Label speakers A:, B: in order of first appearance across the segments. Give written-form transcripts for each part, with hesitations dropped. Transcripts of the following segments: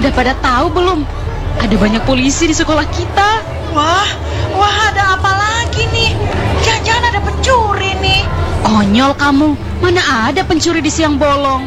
A: udah pada tahu belum? Ada banyak polisi di sekolah kita.
B: Wah, ada apa lagi nih? Jangan-jangan ada pencuri nih.
A: Konyol kamu, mana ada pencuri di siang bolong?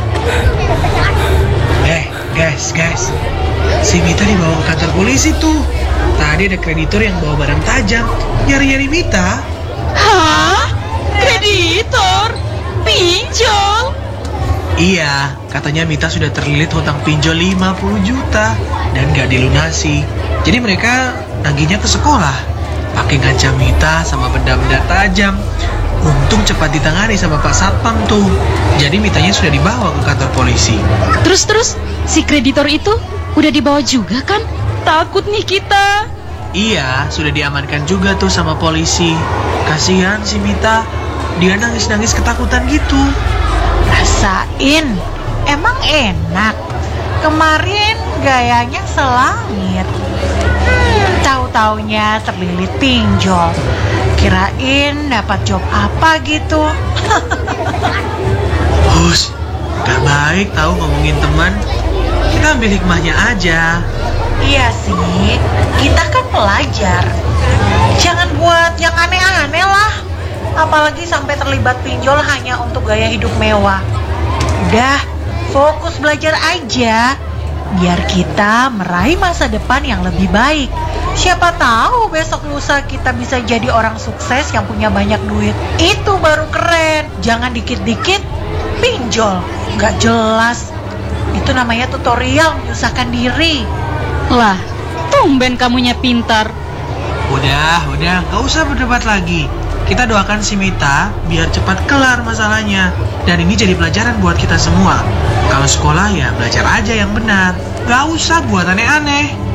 C: Guys, si Mita dibawa ke kantor polisi tuh. Tadi ada kreditor yang bawa barang tajam, nyari-nyari Mita.
A: Hah? Kreditor? Pinjol?
C: Iya, katanya Mita sudah terlilit hutang pinjol 50 juta dan gak dilunasi. Jadi mereka nagihnya ke sekolah, pakai ngancam Mita sama benda-benda tajam. Untung cepat ditangani sama Pak Satpam tuh. Jadi Mitanya sudah dibawa ke kantor polisi.
A: Terus, si kreditor itu udah dibawa juga kan? Takut nih kita.
C: Iya, sudah diamankan juga tuh sama polisi. Kasihan si Mita, dia nangis-nangis ketakutan gitu.
B: Rasain, emang enak. Kemarin gayanya selangit. Tahu-taunya terlilit pinjol. Kirain dapat job apa gitu.
C: Hus, gak baik tahu ngomongin teman. Kita ambil hikmahnya aja.
B: Iya sih, kita kan pelajar. Jangan buat yang aneh-aneh lah. Apalagi sampai terlibat pinjol hanya untuk gaya hidup mewah. Udah, fokus belajar aja. Biar kita meraih masa depan yang lebih baik. Siapa tahu besok lusa kita bisa jadi orang sukses yang punya banyak duit. Itu baru keren. Jangan dikit-dikit pinjol. Gak jelas. Itu namanya tutorial menyusahkan diri.
A: Lah, tumben kamunya pintar.
C: Udah, gak usah berdebat lagi. Kita doakan si Mita biar cepat kelar masalahnya. Dan ini jadi pelajaran buat kita semua. Kalau sekolah ya belajar aja yang benar. Gak usah buat aneh-aneh.